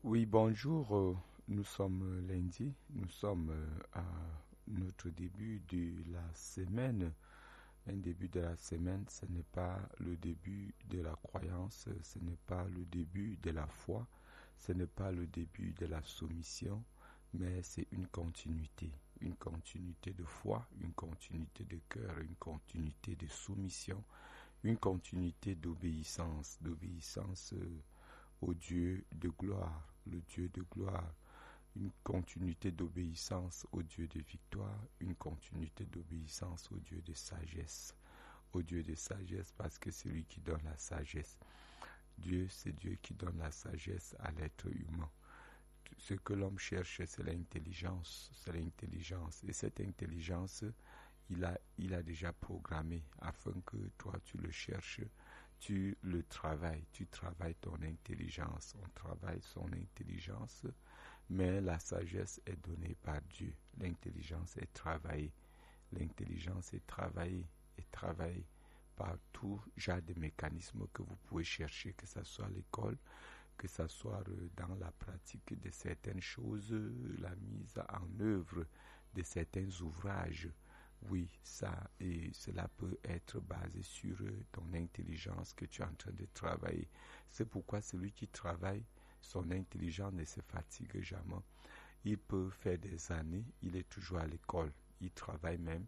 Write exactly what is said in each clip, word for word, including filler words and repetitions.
Oui, bonjour. euh, Nous sommes lundi. Nous sommes euh, à notre début de la semaine. Un début de la semaine, ce n'est pas le début de la croyance, ce n'est pas le début de la foi, ce n'est pas le début de la soumission, mais c'est une continuité. Une continuité de foi, une continuité de cœur, une continuité de soumission, une continuité d'obéissance, d'obéissance euh, au Dieu de gloire, le Dieu de gloire, une continuité d'obéissance au Dieu de victoire, une continuité d'obéissance au Dieu de sagesse, au Dieu de sagesse parce que c'est lui qui donne la sagesse. Dieu, c'est Dieu qui donne la sagesse à l'être humain. Ce que l'homme cherche, c'est l'intelligence, c'est l'intelligence. Et cette intelligence, il a, il a déjà programmé afin que toi, tu le cherches, tu le travailles, tu travailles ton intelligence. On travaille son intelligence, mais la sagesse est donnée par Dieu. L'intelligence est travaillée. L'intelligence est travaillée et travaillée par tout genre de mécanismes que vous pouvez chercher, que ce soit à l'école, que ce soit dans la pratique de certaines choses, la mise en œuvre de certains ouvrages. Oui, ça, et cela peut être basé sur ton intelligence que tu es en train de travailler. C'est pourquoi celui qui travaille, son intelligence ne se fatigue jamais. Il peut faire des années, il est toujours à l'école, il travaille même,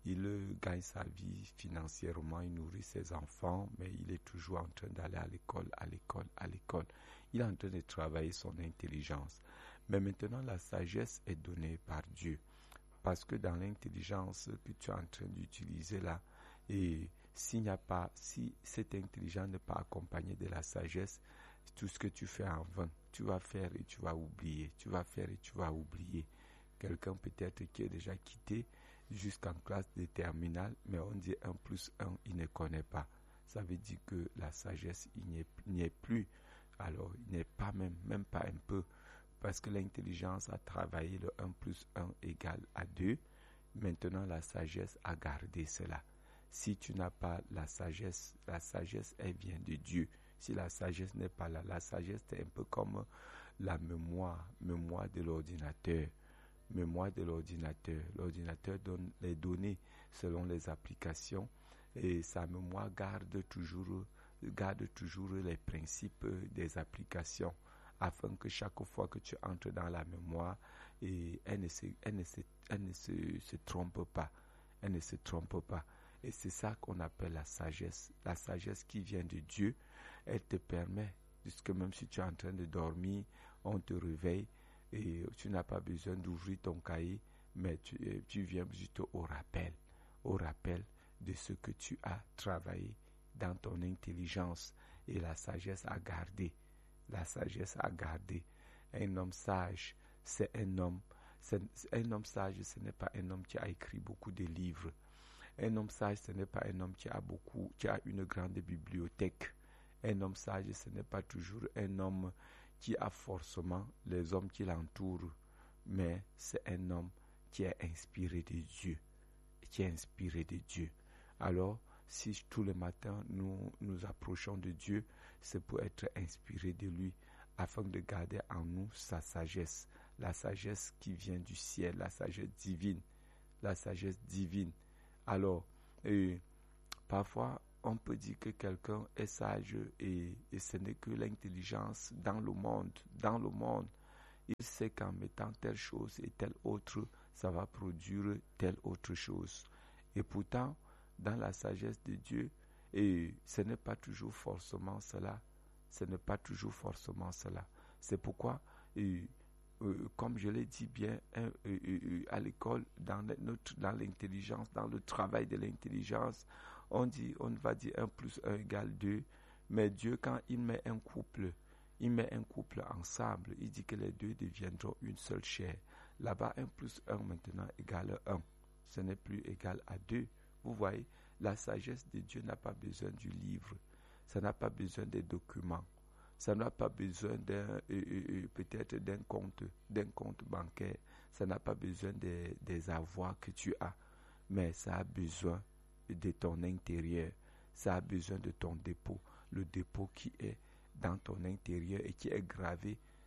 il gagne sa vie financièrement, il nourrit ses enfants, mais il est toujours en train d'aller à l'école, à l'école, à l'école. Il est en train de travailler son intelligence. Mais maintenant, la sagesse est donnée par Dieu. Parce que dans l'intelligence que tu es en train d'utiliser là, et s'il n'y a pas, si cette intelligence n'est pas accompagnée de la sagesse, tout ce que tu fais en vain, tu vas faire et tu vas oublier, tu vas faire et tu vas oublier. Quelqu'un peut-être qui est déjà quitté jusqu'en classe de terminale, mais on dit un plus un, il ne connaît pas. Ça veut dire que la sagesse, il n'y est, n'y est plus. Alors, il n'est pas même, même pas un peu. Parce que l'intelligence a travaillé le un plus un égale à deux. Maintenant, la sagesse a gardé cela. Si tu n'as pas la sagesse, la sagesse, elle vient de Dieu. Si la sagesse n'est pas là, la sagesse, c'est un peu comme la mémoire, mémoire de l'ordinateur. Mémoire de l'ordinateur. L'ordinateur donne les données selon les applications et sa mémoire garde toujours, garde toujours les principes des applications afin que chaque fois que tu entres dans la mémoire, et elle ne se, elle ne se, elle ne se, se trompe pas. Elle ne se trompe pas. Et c'est ça qu'on appelle la sagesse. La sagesse qui vient de Dieu, elle te permet, puisque même si tu es en train de dormir, on te réveille et tu n'as pas besoin d'ouvrir ton cahier, mais tu, tu viens juste au rappel, au rappel de ce que tu as travaillé dans ton intelligence et la sagesse à garder. La sagesse à garder. Un homme sage, c'est un homme, c'est, un homme sage, ce n'est pas un homme qui a écrit beaucoup de livres. Un homme sage, ce n'est pas un homme qui a beaucoup, qui a une grande bibliothèque. Un homme sage, ce n'est pas toujours un homme qui a forcément les hommes qui l'entourent, mais c'est un homme qui est inspiré de Dieu, qui est inspiré de Dieu. Alors, si tous les matins nous nous approchons de Dieu, c'est pour être inspiré de lui, afin de garder en nous sa sagesse, la sagesse qui vient du ciel, la sagesse divine, la sagesse divine. Alors, euh, parfois, on peut dire que quelqu'un est sage et, et ce n'est que l'intelligence dans le monde, dans le monde. Il sait qu'en mettant telle chose et telle autre, ça va produire telle autre chose. Et pourtant, dans la sagesse de Dieu, et ce n'est pas toujours forcément cela. Ce n'est pas toujours forcément cela. C'est pourquoi, et, euh, comme je l'ai dit bien, hein, euh, euh, à l'école, dans, notre, dans l'intelligence, dans le travail de l'intelligence, on dit, on va dire un plus un égale deux, mais Dieu, quand il met un couple, il met un couple ensemble, il dit que les deux deviendront une seule chair. Là-bas, un plus un maintenant égale un. Ce n'est plus égal à deux. Vous voyez, la sagesse de Dieu n'a pas besoin du livre. Ça n'a pas besoin des documents. Ça n'a pas besoin d'un, euh, euh, peut-être d'un compte, d'un compte bancaire. Ça n'a pas besoin des, des avoirs que tu as. Mais ça a besoin de ton intérieur. Ça a besoin de ton dépôt. Le dépôt qui est dans ton intérieur et qui est gravé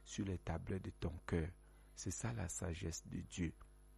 sur les tableaux de ton cœur. C'est ça la sagesse de Dieu.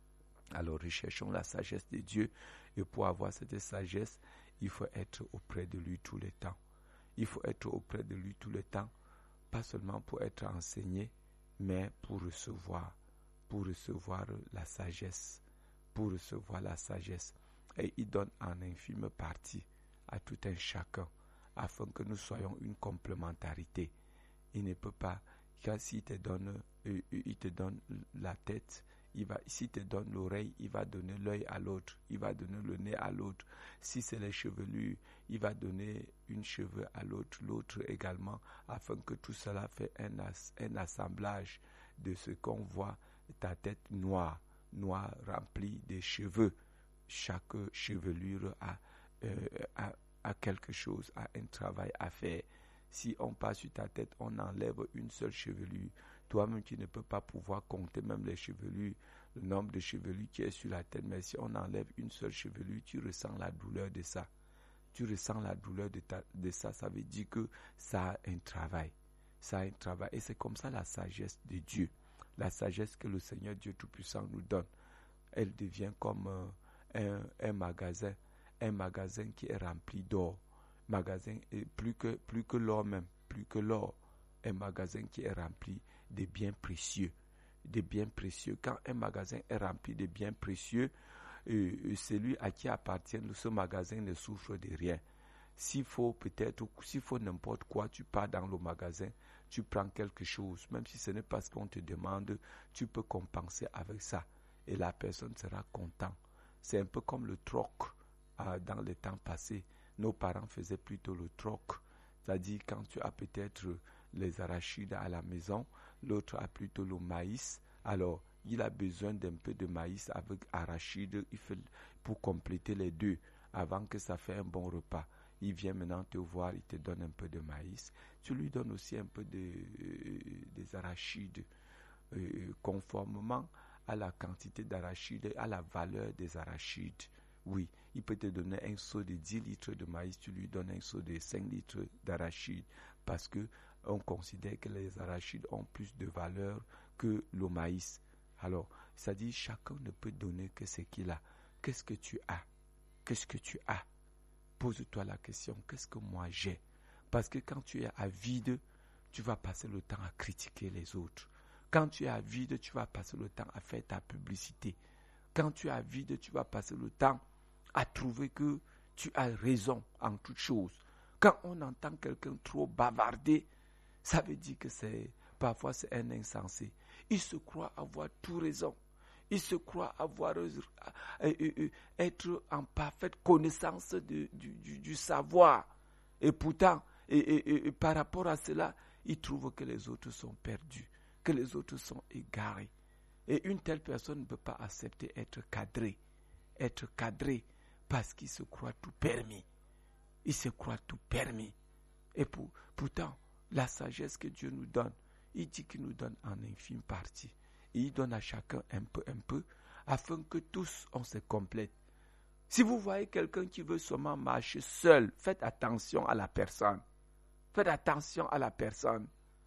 Alors recherchons la sagesse de Dieu, et pour avoir cette sagesse, il faut être auprès de lui tout le temps. Il faut être auprès de lui tout le temps, pas seulement pour être enseigné, mais pour recevoir, pour recevoir la sagesse, pour recevoir la sagesse. Et il donne en infime partie à tout un chacun, afin que nous soyons une complémentarité. Il ne peut pas, car s'il te donne, euh, il te donne la tête, il va, s'il te donne l'oreille, il va donner l'œil à l'autre, il va donner le nez à l'autre. Si c'est les chevelures, il va donner une cheveux à l'autre, l'autre également, afin que tout cela fait un, as, un assemblage de ce qu'on voit, ta tête noire, noire remplie de cheveux. Chaque chevelure a, euh, a, a quelque chose, a un travail à faire. Si on passe sur ta tête, on enlève une seule chevelure. Toi-même, tu ne peux pas pouvoir compter même les chevelures, le nombre de chevelures qui est sur la tête. Mais si on enlève une seule chevelure, tu ressens la douleur de ça. Tu ressens la douleur de, ta, de ça. Ça veut dire que ça a un travail. Ça a un travail. Et c'est comme ça la sagesse de Dieu. La sagesse que le Seigneur Dieu Tout-Puissant nous donne. Elle devient comme euh, un, un magasin. Un magasin qui est rempli d'or. Magasin, et plus que, plus que l'or même. Plus que l'or. Un magasin qui est rempli de biens précieux, de biens précieux. Quand un magasin est rempli de biens précieux, euh, celui à qui appartient ce magasin ne souffre de rien. S'il faut peut-être, s'il faut n'importe quoi, tu pars dans le magasin, tu prends quelque chose, même si ce n'est pas ce qu'on te demande, tu peux compenser avec ça. Et la personne sera contente. C'est un peu comme le troc euh, dans les temps passés. Nos parents faisaient plutôt le troc. C'est-à-dire quand tu as peut-être les arachides à la maison, l'autre a plutôt le maïs. Alors, il a besoin d'un peu de maïs avec arachide il fait, pour compléter les deux, avant que ça fait un bon repas. Il vient maintenant te voir, il te donne un peu de maïs. Tu lui donnes aussi un peu de, euh, des arachides, euh, conformément à la quantité d'arachides, à la valeur des arachides. Oui, il peut te donner un seau de dix litres de maïs, tu lui donnes un seau de cinq litres d'arachides, parce que on considère que les arachides ont plus de valeur que le maïs. Alors, ça dit, chacun ne peut donner que ce qu'il a. Qu'est-ce que tu as? Qu'est-ce que tu as? Pose-toi la question, qu'est-ce que moi j'ai? Parce que quand tu es à vide, tu vas passer le temps à critiquer les autres. Quand tu es à vide, tu vas passer le temps à faire ta publicité. Quand tu es à vide, tu vas passer le temps à trouver que tu as raison en toutes choses. Quand on entend quelqu'un trop bavarder, ça veut dire que c'est, parfois c'est un insensé. Il se croit avoir tout raison. Il se croit avoir, euh, euh, euh, être en parfaite connaissance de, du, du, du savoir. Et pourtant, et, et, et, par rapport à cela, il trouve que les autres sont perdus, que les autres sont égarés. Et une telle personne ne peut pas accepter être cadré. Être cadré parce qu'il se croit tout permis. Il se croit tout permis. Et pour, pourtant, la sagesse que Dieu nous donne, il dit qu'il nous donne en infime partie. Et il donne à chacun un peu, un peu, afin que tous, on se complète. Si vous voyez quelqu'un qui veut seulement marcher seul, faites attention à la personne. Faites attention à la personne.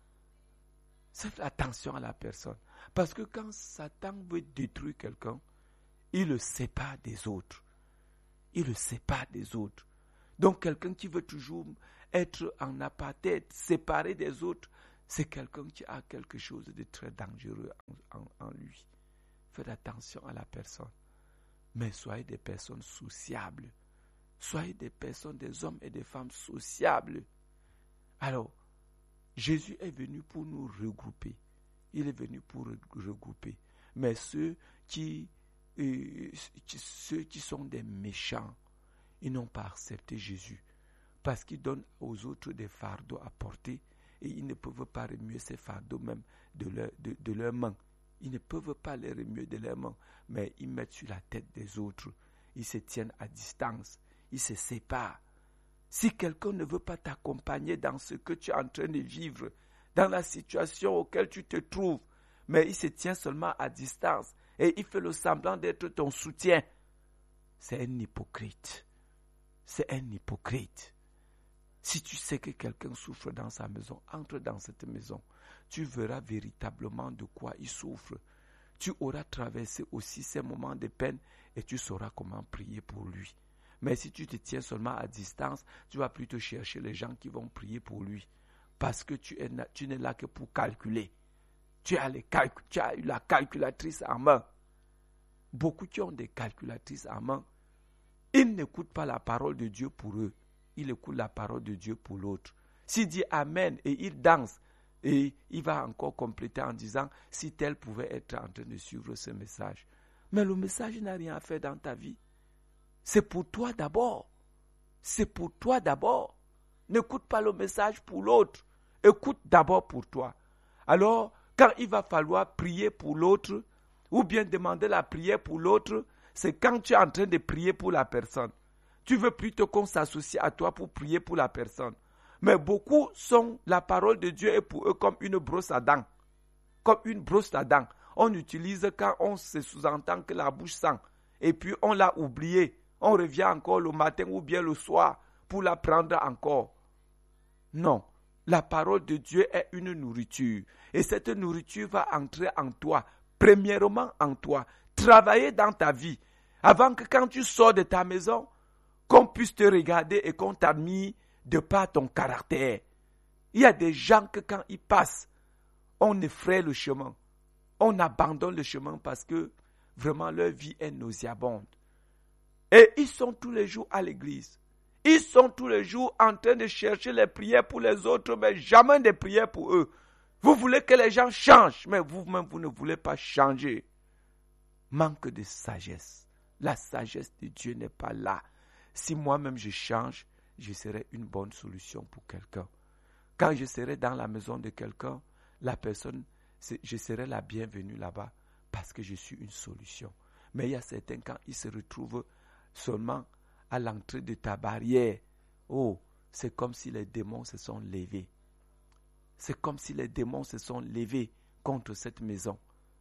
Faites attention à la personne. Parce que quand Satan veut détruire quelqu'un, il le sépare des autres. Il le sépare des autres. Donc quelqu'un qui veut toujours être en apartheid, séparé des autres, c'est quelqu'un qui a quelque chose de très dangereux en, en, en lui. Faites attention à la personne. Mais soyez des personnes sociables. Soyez des personnes, des hommes et des femmes sociables. Alors, Jésus est venu pour nous regrouper. Il est venu pour regrouper. Mais ceux qui, euh, ceux qui sont des méchants, ils n'ont pas accepté Jésus. Parce qu'ils donnent aux autres des fardeaux à porter et ils ne peuvent pas remuer ces fardeaux même de, leur, de, de leurs mains. Ils ne peuvent pas les remuer de leurs mains, mais ils mettent sur la tête des autres. Ils se tiennent à distance. Ils se séparent. Si quelqu'un ne veut pas t'accompagner dans ce que tu es en train de vivre, dans la situation auquel tu te trouves, mais il se tient seulement à distance et il fait le semblant d'être ton soutien, c'est un hypocrite. C'est un hypocrite. Si tu sais que quelqu'un souffre dans sa maison, entre dans cette maison. Tu verras véritablement de quoi il souffre. Tu auras traversé aussi ces moments de peine et tu sauras comment prier pour lui. Mais si tu te tiens seulement à distance, tu vas plutôt chercher les gens qui vont prier pour lui. Parce que tu, es, tu n'es là que pour calculer. Tu as, les calcul, tu as la calculatrice en main. Beaucoup qui ont des calculatrices en main, ils n'écoutent pas la parole de Dieu pour eux. Ils écoutent la parole de Dieu pour l'autre. S'il dit Amen et il danse, et il va encore compléter en disant si tel pouvait être en train de suivre ce message. Mais le message n'a rien à faire dans ta vie. C'est pour toi d'abord. C'est pour toi d'abord. N'écoute pas le message pour l'autre. Écoute d'abord pour toi. Alors, quand il va falloir prier pour l'autre, ou bien demander la prière pour l'autre, c'est quand tu es en train de prier pour la personne. Tu veux plutôt qu'on s'associe à toi pour prier pour la personne. Mais beaucoup sont, la parole de Dieu est pour eux comme une brosse à dents. Comme une brosse à dents. On utilise quand on se sous-entend que la bouche sent. Et puis on l'a oublié. On revient encore le matin ou bien le soir pour la prendre encore. Non. La parole de Dieu est une nourriture. Et cette nourriture va entrer en toi. Premièrement en toi. Travailler dans ta vie. Avant que quand tu sors de ta maison, qu'on puisse te regarder et qu'on t'admire de par ton caractère. Il y a des gens que quand ils passent, on effraie le chemin. On abandonne le chemin parce que vraiment leur vie est nauséabonde. Et ils sont tous les jours à l'église. Ils sont tous les jours en train de chercher les prières pour les autres, mais jamais des prières pour eux. Vous voulez que les gens changent, mais vous-même, vous ne voulez pas changer. Manque de sagesse. La sagesse de Dieu n'est pas là. Si moi-même je change, je serai une bonne solution pour quelqu'un. Quand je serai dans la maison de quelqu'un, la personne, je serai la bienvenue là-bas parce que je suis une solution. Mais il y a certains, quand ils se retrouvent seulement à l'entrée de ta barrière, oh, c'est comme si les démons se sont levés. C'est comme si les démons se sont levés contre cette maison.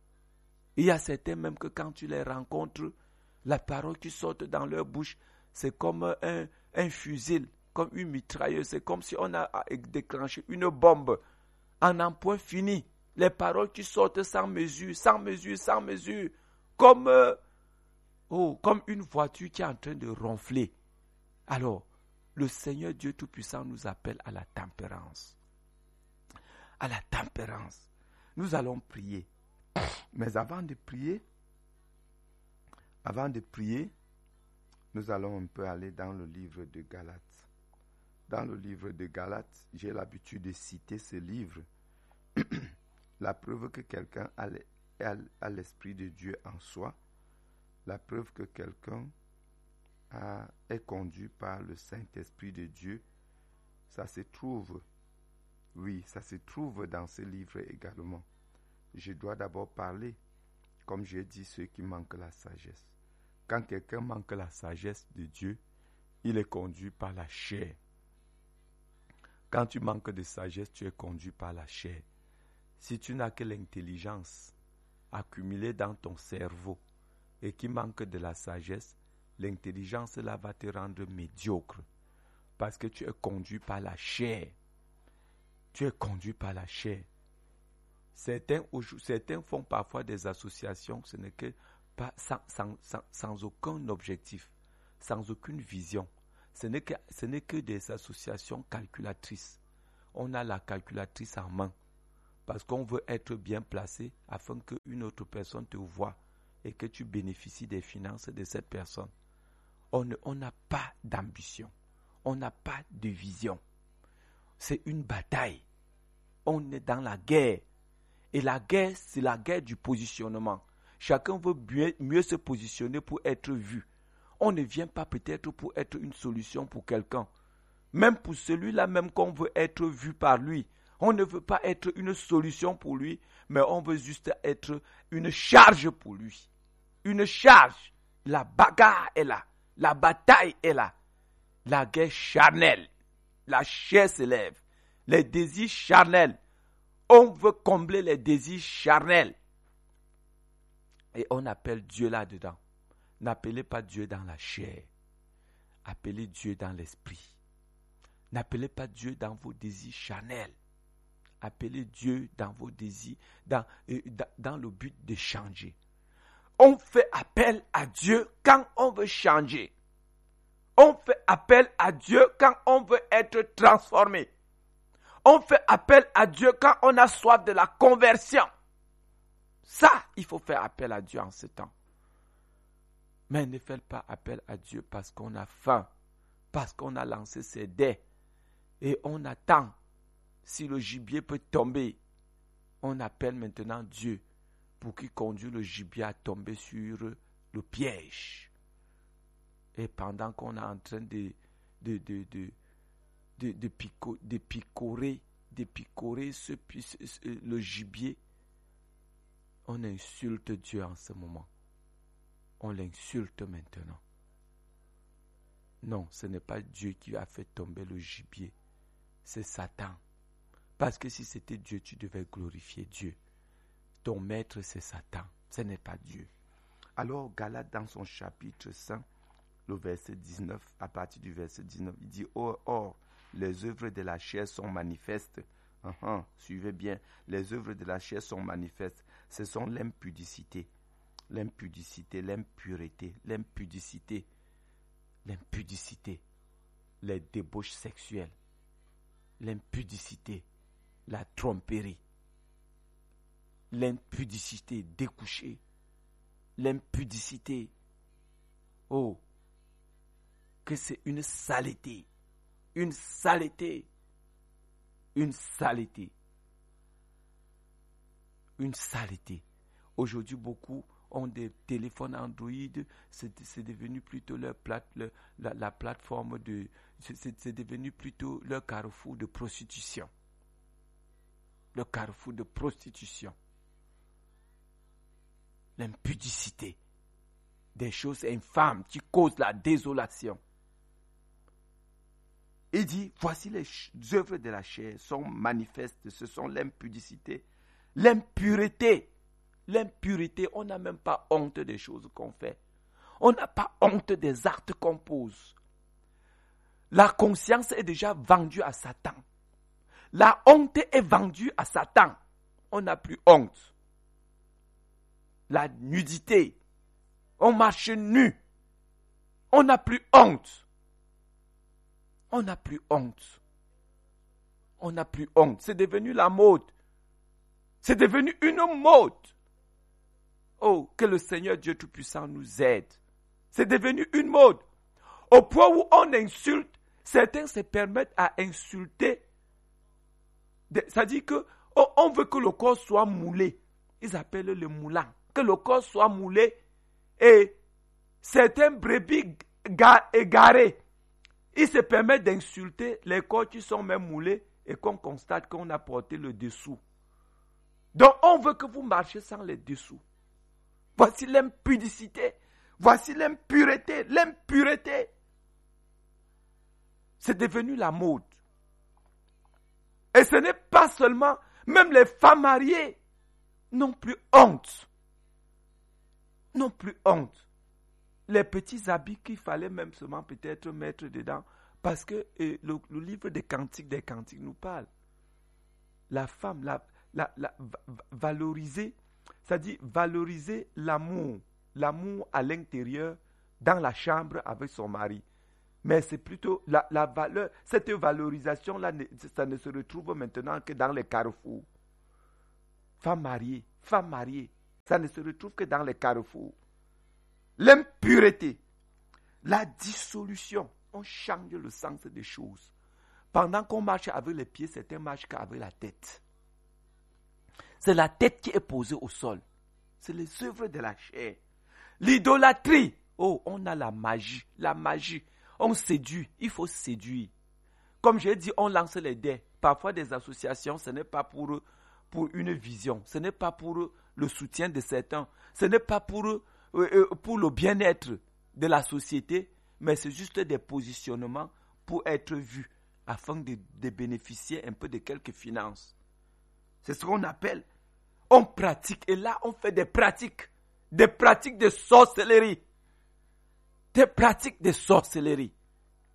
Il y a certains même que quand tu les rencontres, la parole qui sort dans leur bouche, c'est comme un, un fusil, comme une mitrailleuse. C'est comme si on a déclenché une bombe. En un point fini, les paroles qui sortent sans mesure, sans mesure, sans mesure, comme, euh, oh, comme une voiture qui est en train de ronfler. Alors, le Seigneur Dieu Tout-Puissant nous appelle à la tempérance. À la tempérance. Nous allons prier. Mais avant de prier, avant de prier, nous allons un peu aller dans le livre de Galates. Dans le livre de Galates, j'ai l'habitude de citer ce livre. La preuve que quelqu'un a l'Esprit de Dieu en soi, la preuve que quelqu'un a, est conduit par le Saint-Esprit de Dieu, ça se trouve, oui, ça se trouve dans ce livre également. Je dois d'abord parler, comme j'ai dit, ceux qui manquent la sagesse. Quand quelqu'un manque la sagesse de Dieu, il est conduit par la chair. Quand tu manques de sagesse, tu es conduit par la chair. Si tu n'as que l'intelligence accumulée dans ton cerveau et qui manque de la sagesse, l'intelligence là va te rendre médiocre parce que tu es conduit par la chair. Tu es conduit par la chair. Certains, certains font parfois des associations, ce n'est que pas, sans, sans, sans, sans aucun objectif, sans aucune vision. Ce n'est que, ce n'est que des associations calculatrices. On a la calculatrice en main parce qu'on veut être bien placé afin qu'une autre personne te voie et que tu bénéficies des finances de cette personne. On ne, on n'a pas d'ambition. On n'a pas de vision. C'est une bataille. On est dans la guerre. Et la guerre, c'est la guerre du positionnement. Chacun veut mieux, mieux se positionner pour être vu. On ne vient pas peut-être pour être une solution pour quelqu'un. Même pour celui-là même qu'on veut être vu par lui. On ne veut pas être une solution pour lui, mais on veut juste être une charge pour lui. Une charge. La bagarre est là. La bataille est là. La guerre charnelle. La chair se lève. Les désirs charnels. On veut combler les désirs charnels. Et on appelle Dieu là-dedans. N'appelez pas Dieu dans la chair. Appelez Dieu dans l'esprit. N'appelez pas Dieu dans vos désirs charnels. Appelez Dieu dans vos désirs, dans, euh, dans, dans le but de changer. On fait appel à Dieu quand on veut changer. On fait appel à Dieu quand on veut être transformé. On fait appel à Dieu quand on a soif de la conversion. Ça, il faut faire appel à Dieu en ce temps. Mais ne faites pas appel à Dieu parce qu'on a faim, parce qu'on a lancé ses dés et on attend. Si le gibier peut tomber, on appelle maintenant Dieu pour qu'il conduise le gibier à tomber sur le piège. Et pendant qu'on est en train de, de, de, de, de, de, pico, de picorer, de picorer ce, ce, le gibier, on insulte Dieu en ce moment. On l'insulte maintenant. Non, ce n'est pas Dieu qui a fait tomber le gibier. C'est Satan. Parce que si c'était Dieu, tu devais glorifier Dieu. Ton maître, c'est Satan. Ce n'est pas Dieu. Alors, Galate, dans son chapitre cinq, le verset dix-neuf, à partir du verset dix-neuf, il dit, or, or les œuvres de la chair sont manifestes. Uh-huh, suivez bien. Les œuvres de la chair sont manifestes. Ce sont l'impudicité. L'impudicité, l'impureté, l'impudicité, l'impudicité, les débauches sexuelles, l'impudicité, la tromperie, l'impudicité découchée, l'impudicité, oh, que c'est une saleté, une saleté, une saleté, une saleté. Aujourd'hui, beaucoup ont des téléphones Android, c'est, c'est devenu plutôt leur plate, leur, la, la plateforme de, c'est, c'est devenu plutôt leur carrefour de prostitution. Le carrefour de prostitution. L'impudicité. Des choses infâmes qui causent la désolation. Il dit, voici les œuvres de la chair sont manifestes, ce sont l'impudicité, l'impureté. L'impureté, on n'a même pas honte des choses qu'on fait. On n'a pas honte des actes qu'on pose. La conscience est déjà vendue à Satan. La honte est vendue à Satan. On n'a plus honte. La nudité. On marche nu. On n'a plus honte. On n'a plus honte. On n'a plus honte. C'est devenu la mode. C'est devenu une mode. Oh, que le Seigneur Dieu Tout-Puissant nous aide. C'est devenu une mode. Au point où on insulte, certains se permettent à insulter. C'est-à-dire que oh, on veut que le corps soit moulé. Ils appellent le moulant. Que le corps soit moulé. Et certains brebis égarés, ils se permettent d'insulter les corps qui sont même moulés et qu'on constate qu'on a porté le dessous. Donc on veut que vous marchiez sans les dessous. Voici l'impudicité. Voici l'impureté. L'impureté. C'est devenu la mode. Et ce n'est pas seulement, même les femmes mariées n'ont plus honte. N'ont plus honte. Les petits habits qu'il fallait même seulement peut-être mettre dedans. Parce que euh, le, le livre des cantiques, des cantiques nous parle. La femme, la, la, la va, valoriser. C'est-à-dire valoriser l'amour, l'amour à l'intérieur, dans la chambre avec son mari. Mais c'est plutôt la, la valeur, cette valorisation-là, ça ne se retrouve maintenant que dans les carrefours. Femme mariée, femme mariée, ça ne se retrouve que dans les carrefours. L'impureté, la dissolution, on change le sens des choses. Pendant qu'on marche avec les pieds, certains marchent qu'avec la tête. C'est la tête qui est posée au sol. C'est les œuvres de la chair. L'idolâtrie. Oh, on a la magie. La magie. On séduit. Il faut séduire. Comme j'ai dit, on lance les dés. Parfois, des associations, ce n'est pas pour, pour une vision. Ce n'est pas pour le soutien de certains. Ce n'est pas pour, euh, pour le bien-être de la société. Mais c'est juste des positionnements pour être vus. Afin de, de bénéficier un peu de quelques finances. C'est ce qu'on appelle, on pratique. Et là, on fait des pratiques. Des pratiques de sorcellerie. Des pratiques de sorcellerie.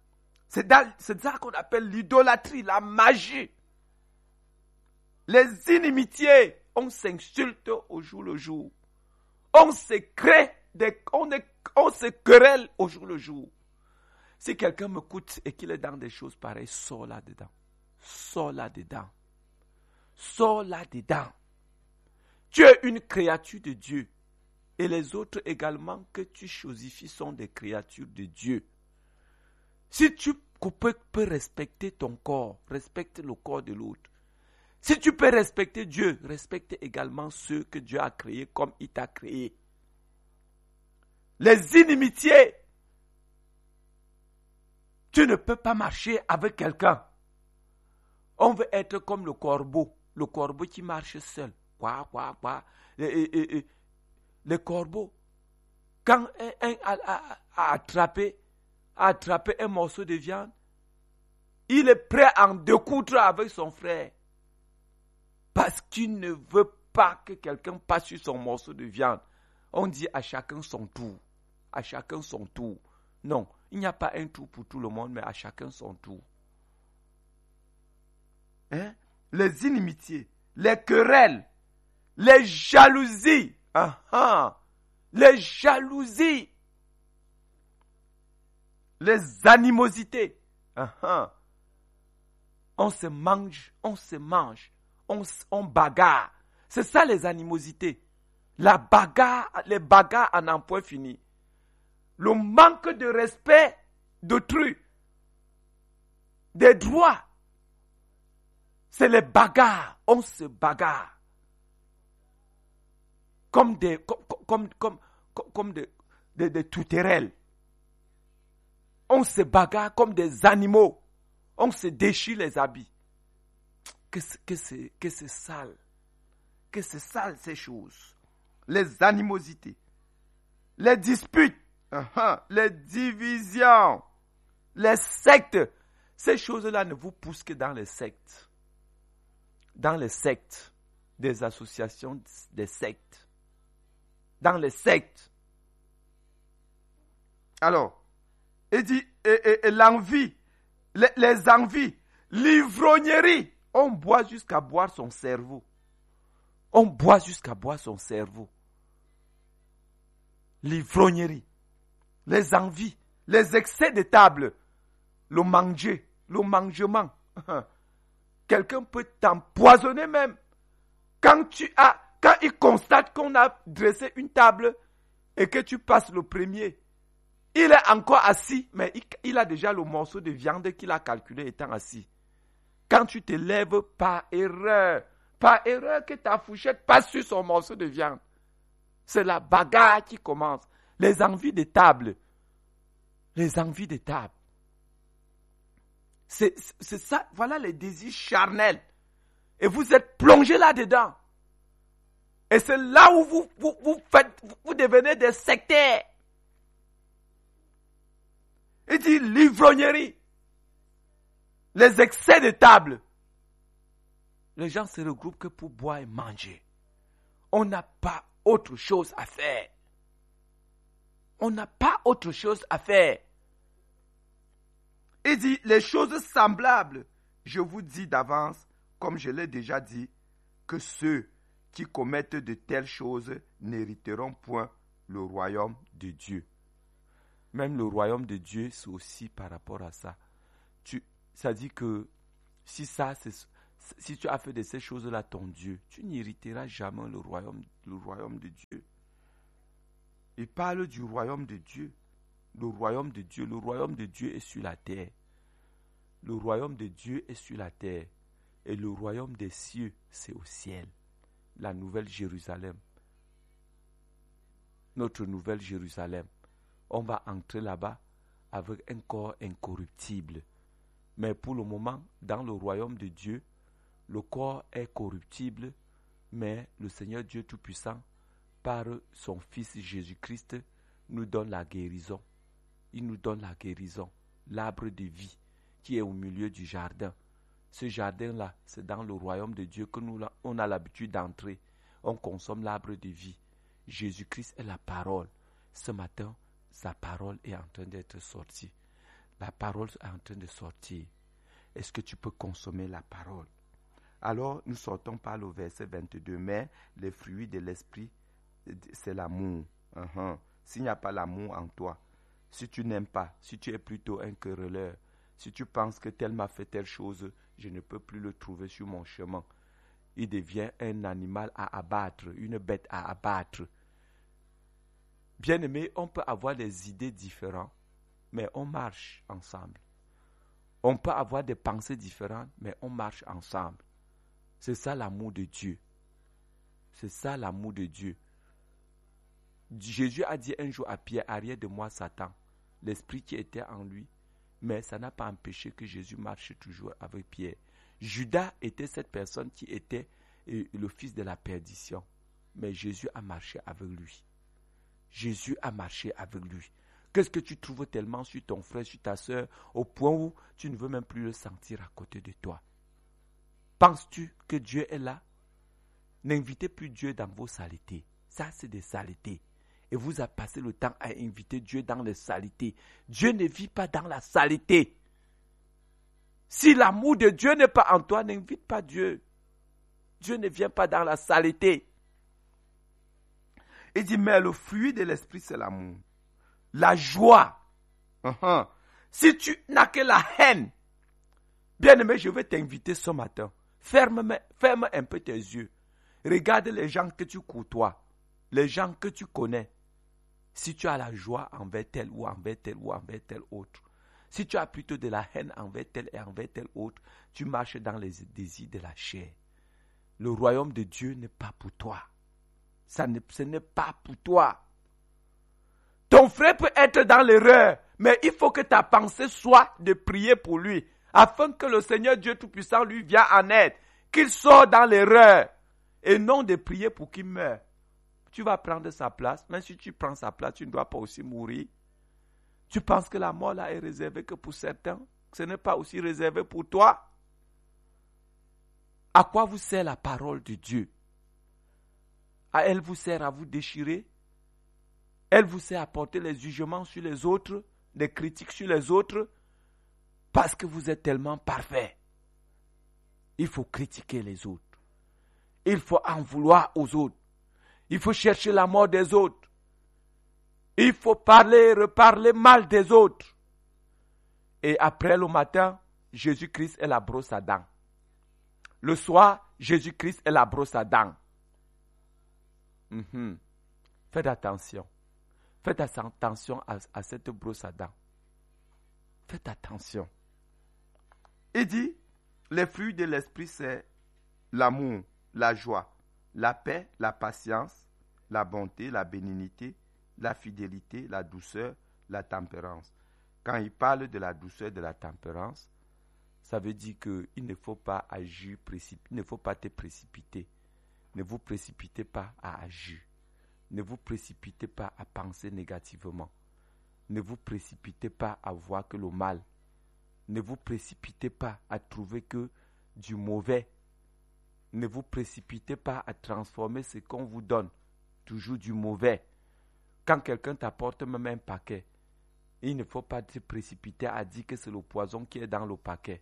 C'est, dans, c'est ça qu'on appelle l'idolâtrie, la magie. Les inimitiés, on s'insulte au jour le jour. On se crée, des, on, est, on se querelle au jour le jour. Si quelqu'un me coûte et qu'il est dans des choses pareilles, sors là-dedans. Sors là-dedans. Sors là-dedans. Tu es une créature de Dieu. Et les autres également que tu chosifies sont des créatures de Dieu. Si tu peux, peux respecter ton corps, respecte le corps de l'autre. Si tu peux respecter Dieu, respecte également ceux que Dieu a créés comme il t'a créé. Les inimitiés. Tu ne peux pas marcher avec quelqu'un. On veut être comme le corbeau. Le corbeau qui marche seul. Quoi, quoi, quoi. Et, et, et, les corbeaux, quand un, un a, a, a, attrapé, a attrapé un morceau de viande, il est prêt à en découdre avec son frère. Parce qu'il ne veut pas que quelqu'un passe sur son morceau de viande. On dit à chacun son tour. À chacun son tour. Non, il n'y a pas un tour pour tout le monde, mais à chacun son tour. Hein? Les inimitiés, les querelles, les jalousies. Ah, ah, les jalousies, les animosités. Ah, ah. On se mange, on se mange, on, on bagarre. C'est ça les animosités. La bagarre, les bagarres en un point fini. Le manque de respect d'autrui, des droits. C'est les bagarres, on se bagarre. Comme des, comme, comme, comme, comme, comme des, des, des tourterelles. On se bagarre comme des animaux. On se déchire les habits. Que c'est, que c'est, que c'est sale. Que c'est sale ces choses. Les animosités. Les disputes. Uh-huh, les divisions. Les sectes. Ces choses-là ne vous poussent que dans les sectes. Dans les sectes. Des associations, des sectes. Dans les sectes. Alors, il dit, et, et, et l'envie, les, les envies, l'ivrognerie. On boit jusqu'à boire son cerveau. On boit jusqu'à boire son cerveau. L'ivrognerie, les envies, les excès de table, le manger, le mangement. Quelqu'un peut t'empoisonner même. Quand tu as Quand il constate qu'on a dressé une table et que tu passes le premier, il est encore assis, mais il, il a déjà le morceau de viande qu'il a calculé étant assis. Quand tu te lèves par erreur, par erreur que ta fourchette passe sur son morceau de viande, c'est la bagarre qui commence. Les envies de table. Les envies de table. C'est, c'est ça, voilà les désirs charnels. Et vous êtes plongé là-dedans. Et c'est là où vous, vous, vous, faites, vous devenez des sectaires. Il dit l'ivrognerie, les excès de table. Les gens se regroupent que pour boire et manger. On n'a pas autre chose à faire. On n'a pas autre chose à faire. Il dit les choses semblables. Je vous dis d'avance, comme je l'ai déjà dit, que ceux qui commettent de telles choses n'hériteront point le royaume de Dieu. Même le royaume de Dieu, c'est aussi par rapport à ça. Tu, ça dit que si, ça, c'est, si tu as fait de ces choses-là ton Dieu, tu n'hériteras jamais le royaume, le royaume de Dieu. Il parle du royaume de Dieu. Le royaume de Dieu, le royaume de Dieu est sur la terre. Le royaume de Dieu est sur la terre. Et le royaume des cieux, c'est au ciel. La nouvelle Jérusalem. Notre nouvelle Jérusalem. On va entrer là-bas avec un corps incorruptible. Mais pour le moment, dans le royaume de Dieu, le corps est corruptible, mais le Seigneur Dieu Tout-Puissant, par son Fils Jésus-Christ, nous donne la guérison. Il nous donne la guérison, l'arbre de vie qui est au milieu du jardin. Ce jardin-là, c'est dans le royaume de Dieu que nous on a l'habitude d'entrer. On consomme l'arbre de vie. Jésus-Christ est la parole. Ce matin, sa parole est en train d'être sortie. La parole est en train de sortir. Est-ce que tu peux consommer la parole? Alors, nous sortons par le verset vingt-deux. Mais les fruits de l'esprit, c'est l'amour. Uh-huh. S'il n'y a pas l'amour en toi, si tu n'aimes pas, si tu es plutôt un querelleur, si tu penses que tel m'a fait telle chose, je ne peux plus le trouver sur mon chemin. Il devient un animal à abattre, une bête à abattre. Bien-aimé, on peut avoir des idées différentes, mais on marche ensemble. On peut avoir des pensées différentes, mais on marche ensemble. C'est ça l'amour de Dieu. C'est ça l'amour de Dieu. Jésus a dit un jour à Pierre, arrière de moi Satan, l'esprit qui était en lui, mais ça n'a pas empêché que Jésus marche toujours avec Pierre. Judas était cette personne qui était le fils de la perdition, mais Jésus a marché avec lui. Jésus a marché avec lui. Qu'est-ce que tu trouves tellement sur ton frère, sur ta soeur, au point où tu ne veux même plus le sentir à côté de toi? Penses-tu que Dieu est là? N'invitez plus Dieu dans vos saletés. Ça, c'est des saletés. Et vous avez passé le temps à inviter Dieu dans les saletés. Dieu ne vit pas dans la saleté. Si l'amour de Dieu n'est pas en toi, n'invite pas Dieu. Dieu ne vient pas dans la saleté. Il dit, mais le fruit de l'esprit, c'est l'amour. La joie. Uh-huh. Si tu n'as que la haine, bien-aimé, je vais t'inviter ce matin. Ferme, ferme un peu tes yeux. Regarde les gens que tu côtoies, les gens que tu connais. Si tu as la joie envers tel ou envers tel ou envers tel autre, si tu as plutôt de la haine envers tel et envers tel autre, tu marches dans les désirs de la chair. Le royaume de Dieu n'est pas pour toi. Ça ne, ce n'est pas pour toi. Ton frère peut être dans l'erreur, mais il faut que ta pensée soit de prier pour lui, afin que le Seigneur Dieu Tout-Puissant lui vienne en aide, qu'il sorte dans l'erreur, et non de prier pour qu'il meure. Tu vas prendre sa place, mais si tu prends sa place, tu ne dois pas aussi mourir. Tu penses que la mort là est réservée que pour certains, ce n'est pas aussi réservé pour toi. À quoi vous sert la parole de Dieu? Elle vous sert à vous déchirer? Elle vous sert à porter les jugements sur les autres, les critiques sur les autres, parce que vous êtes tellement parfait. Il faut critiquer les autres. Il faut en vouloir aux autres. Il faut chercher la mort des autres. Il faut parler et reparler mal des autres. Et après le matin, Jésus-Christ est la brosse à dents. Le soir, Jésus-Christ est la brosse à dents. Mm-hmm. Faites attention. Faites attention à, à cette brosse à dents. Faites attention. Il dit, les fruits de l'esprit, c'est l'amour, la joie, la paix, la patience, la bonté, la bénignité, la fidélité, la douceur, la tempérance. Quand il parle de la douceur, de la tempérance, ça veut dire qu'il ne faut pas agir, précip... il ne faut pas te précipiter. Ne vous précipitez pas à agir. Ne vous précipitez pas à penser négativement. Ne vous précipitez pas à voir que le mal. Ne vous précipitez pas à trouver que du mauvais. Ne vous précipitez pas à transformer ce qu'on vous donne, toujours du mauvais. Quand quelqu'un t'apporte même un paquet, il ne faut pas se précipiter à dire que c'est le poison qui est dans le paquet.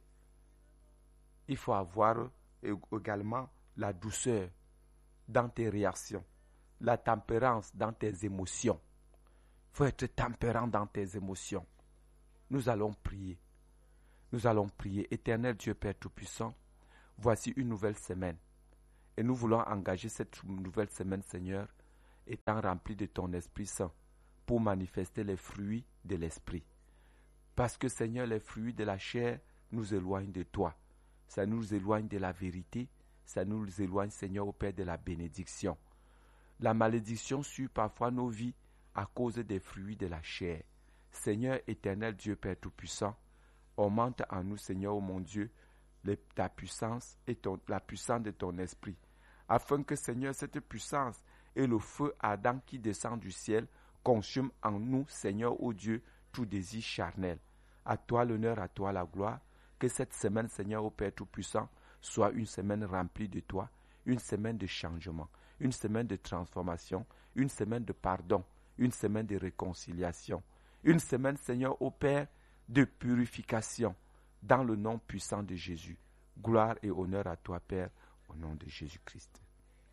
Il faut avoir également la douceur dans tes réactions, la tempérance dans tes émotions. Il faut être tempérant dans tes émotions. Nous allons prier. Nous allons prier. Éternel Dieu Père Tout-Puissant, voici une nouvelle semaine. Et nous voulons engager cette nouvelle semaine, Seigneur, étant remplie de ton Esprit Saint, pour manifester les fruits de l'Esprit. Parce que, Seigneur, les fruits de la chair nous éloignent de toi. Ça nous éloigne de la vérité. Ça nous éloigne, Seigneur, au Père, de la bénédiction. La malédiction suit parfois nos vies à cause des fruits de la chair. Seigneur éternel Dieu Père Tout-Puissant, augmente en nous, Seigneur, oh mon Dieu, les, ta puissance et ton, la puissance de ton esprit, afin que, Seigneur, cette puissance et le feu ardent qui descend du ciel consument en nous, Seigneur, ô Dieu, tout désir charnel. À toi l'honneur, à toi la gloire. Que cette semaine, Seigneur, ô Père Tout-Puissant, soit une semaine remplie de toi, une semaine de changement, une semaine de transformation, une semaine de pardon, une semaine de réconciliation, une semaine, Seigneur, ô Père, de purification dans le nom puissant de Jésus. Gloire et honneur à toi, Père, au nom de Jésus-Christ.